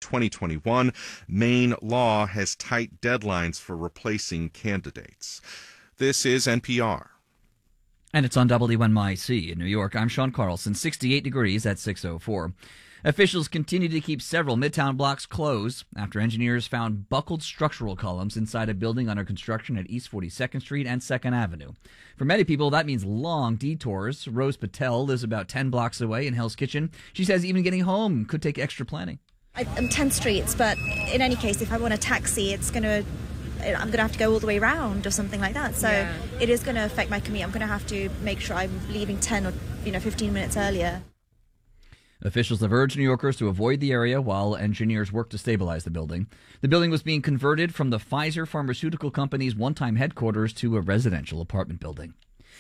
2021. Maine law has tight deadlines for replacing candidates. This is NPR. And it's on WNYC in New York. I'm Sean Carlson. 68 degrees at 6:04. Officials continue to keep several Midtown blocks closed after engineers found buckled structural columns inside a building under construction at East 42nd Street and 2nd Avenue. For many people, that means long detours. Rose Patel lives about 10 blocks away in Hell's Kitchen. She says even getting home could take extra planning. I'm 10 streets, but in any case, if I want a taxi, I'm going to have to go all the way around or something like that. So It is going to affect my commute. I'm going to have to make sure I'm leaving 10 or 15 minutes earlier. Officials have urged New Yorkers to avoid the area while engineers work to stabilize the building. The building was being converted from the Pfizer pharmaceutical company's one-time headquarters to a residential apartment building.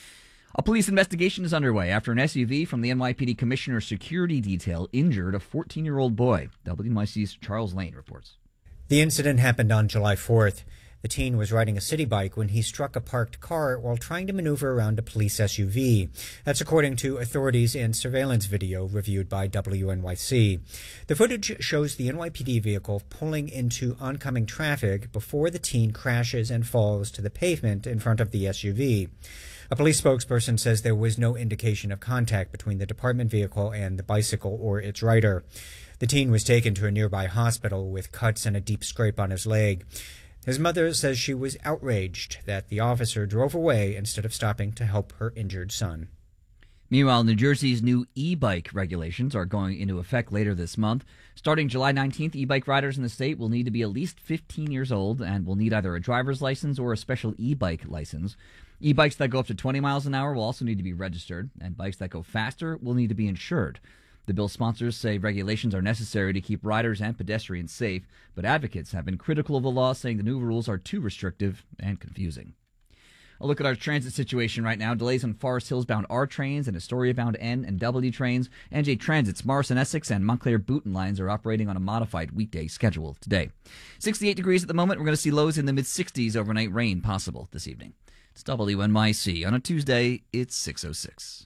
A police investigation is underway after an SUV from the NYPD Commissioner's security detail injured a 14-year-old boy. WNYC's Charles Lane reports. The incident happened on July 4th. The teen was riding a city bike when he struck a parked car while trying to maneuver around a police SUV. That's according to authorities and surveillance video reviewed by WNYC. The footage shows the NYPD vehicle pulling into oncoming traffic before the teen crashes and falls to the pavement in front of the SUV. A police spokesperson says there was no indication of contact between the department vehicle and the bicycle or its rider. The teen was taken to a nearby hospital with cuts and a deep scrape on his leg. His mother says she was outraged that the officer drove away instead of stopping to help her injured son. Meanwhile, New Jersey's new e-bike regulations are going into effect later this month. Starting July 19th, e-bike riders in the state will need to be at least 15 years old and will need either a driver's license or a special e-bike license. E-bikes that go up to 20 miles an hour will also need to be registered, and bikes that go faster will need to be insured. The bill's sponsors say regulations are necessary to keep riders and pedestrians safe, but advocates have been critical of the law, saying the new rules are too restrictive and confusing. A look at our transit situation right now. Delays on Forest Hills-bound R trains and Astoria-bound N and W trains. NJ Transit's Morrison Essex and Montclair Booten lines are operating on a modified weekday schedule today. 68 degrees at the moment. We're going to see lows in the mid-60s, overnight rain possible this evening. It's WNYC. On a Tuesday, it's 6:06.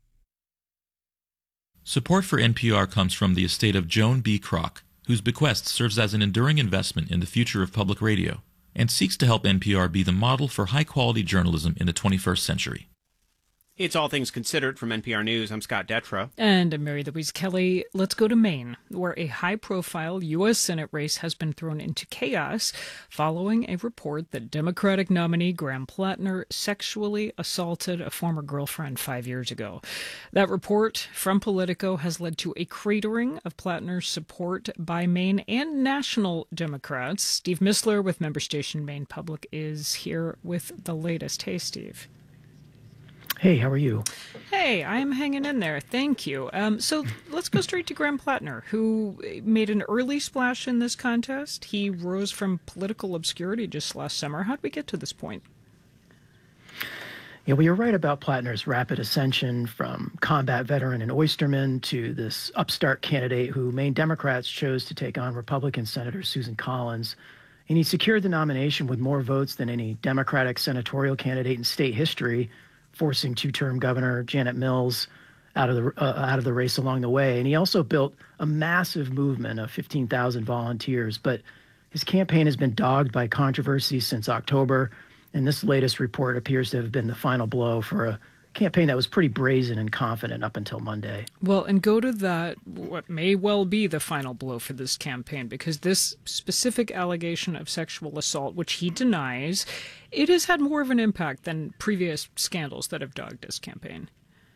Support for NPR comes from the estate of Joan B. Kroc, whose bequest serves as an enduring investment in the future of public radio and seeks to help NPR be the model for high-quality journalism in the 21st century. It's All Things Considered from NPR News. I'm Scott Detrow. And I'm Mary Louise Kelly. Let's go to Maine, where a high-profile U.S. Senate race has been thrown into chaos following a report that Democratic nominee Graham Plattner sexually assaulted a former girlfriend 5 years ago. That report from Politico has led to a cratering of Plattner's support by Maine and national Democrats. Steve Missler with member station Maine Public is here with the latest. Hey, Steve. Hey, how are you? Hey, I'm hanging in there. Thank you. So let's go straight to Graham Plattner, who made an early splash in this contest. He rose from political obscurity just last summer. How did we get to this point? Yeah, well, you're right about Plattner's rapid ascension from combat veteran and oysterman to this upstart candidate who Maine Democrats chose to take on Republican Senator Susan Collins. And he secured the nomination with more votes than any Democratic senatorial candidate in state history, forcing two-term Governor Janet Mills out of the race along the way. And he also built a massive movement of 15,000 volunteers. But his campaign has been dogged by controversy since October, and this latest report appears to have been the final blow for a campaign that was pretty brazen and confident up until Monday. Well, and go to that, what may well be the final blow for this campaign, because this specific allegation of sexual assault, which he denies, it has had more of an impact than previous scandals that have dogged this campaign.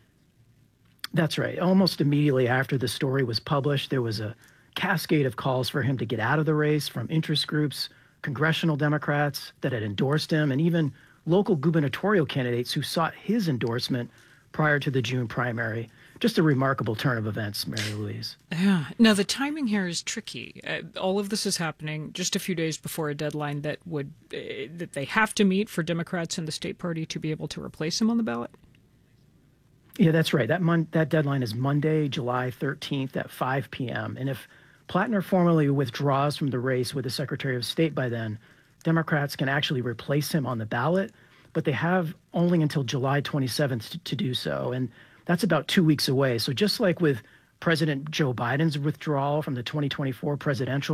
That's right. Almost immediately after the story was published, there was a cascade of calls for him to get out of the race from interest groups, congressional Democrats that had endorsed him, and even local gubernatorial candidates who sought his endorsement prior to the June primary. Just a remarkable turn of events, Mary Louise. Yeah. Now, the timing here is tricky. All of this is happening just a few days before a deadline that they have to meet for Democrats in the state party to be able to replace him on the ballot. Yeah, that's right. That deadline is Monday, July 13th at 5 p.m. And if Plattner formally withdraws from the race with the Secretary of State by then, Democrats can actually replace him on the ballot, but they have only until July 27th to do so. And that's about 2 weeks away. So just like with President Joe Biden's withdrawal from the 2024 presidential